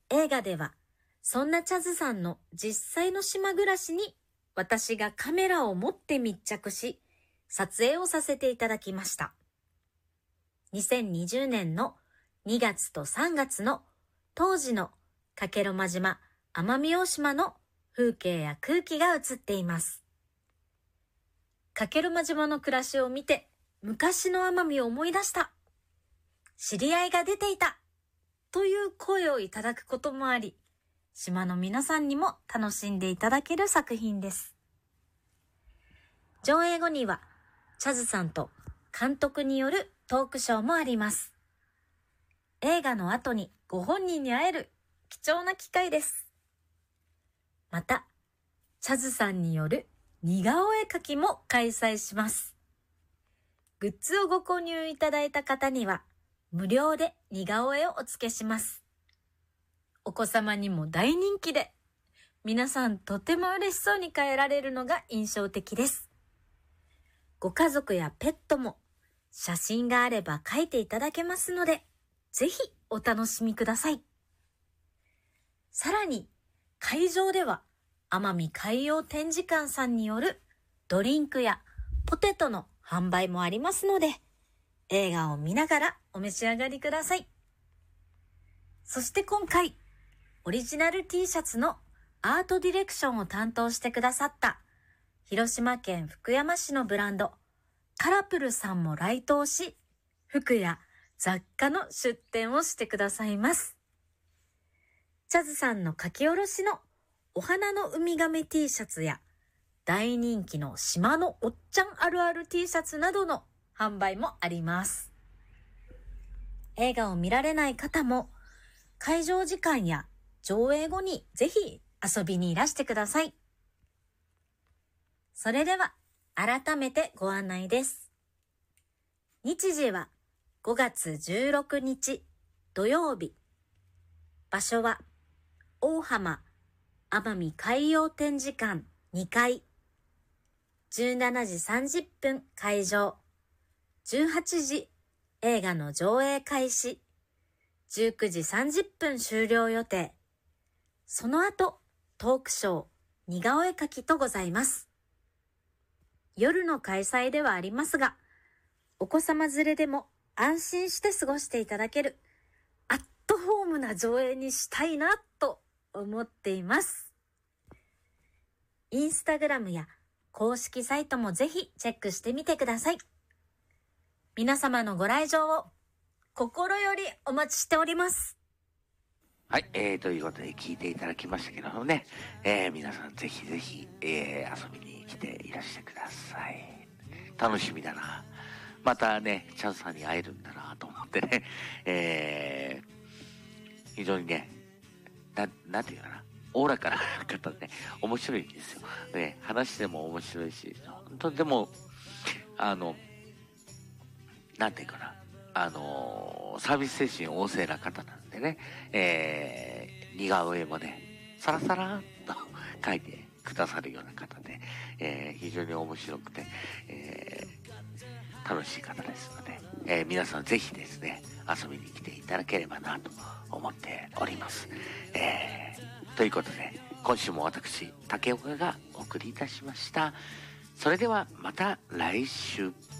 映画では、そんなチャズさんの実際の島暮らしに私がカメラを持って密着し、撮影をさせていただきました。2020年の2月と3月の当時の加計呂麻島、奄美大島の風景や空気が映っています。加計呂麻島の暮らしを見て、昔の奄美を思い出した。知り合いが出ていた。という声をいただくこともあり、島の皆さんにも楽しんでいただける作品です。上映後には、チャズさんと監督によるトークショーもあります。映画の後にご本人に会える貴重な機会です。また、チャズさんによる似顔絵描きも開催します。グッズをご購入いただいた方には、無料で似顔絵をお付けします。お子様にも大人気で、皆さんとても嬉しそうに変えられるのが印象的です。ご家族やペットも写真があれば描いていただけますので、ぜひお楽しみください。さらに、会場では奄美海洋展示館さんによるドリンクやポテトの販売もありますので、映画を見ながらお召し上がりください。そして今回、オリジナル T シャツのアートディレクションを担当してくださった広島県福山市のブランドカラプルさんも来島し、服や雑貨の出展をしてくださいます。チャズさんの書き下ろしのお花のウミガメ T シャツや大人気の島のおっちゃんあるある T シャツなどの販売もあります。映画を見られない方も会場時間や上映後にぜひ遊びにいらしてください。それでは改めてご案内です。日時は5月16日土曜日。場所は大浜奄美海洋展示館2階。17時30分開場。18時映画の上映開始。19時30分終了予定。その後、トークショー、似顔絵描きとございます。夜の開催ではありますが、お子様連れでも安心して過ごしていただける、アットホームな上映にしたいなと思っています。インスタグラムや公式サイトもぜひチェックしてみてください。皆様のご来場を心よりお待ちしております。 はい、ということで聞いていただきましたけどもね、皆さんぜひぜひ、遊びに来ていらしてください。楽しみだな。またね、チャンスさんに会えるんだなと思ってね、非常にね、なんていうかな、おおらかな方でね、面白いんですよ。ね、話しても面白いし、本当でも、なんていうかな、サービス精神旺盛な方なんでね、似顔絵もね、サラサラっと描いてくださるような方で、非常に面白くて、楽しい方ですので、皆さんぜひですね、遊びに来ていただければなと思っております。ということで、今週も私、竹岡がお送りいたしました。それではまた来週。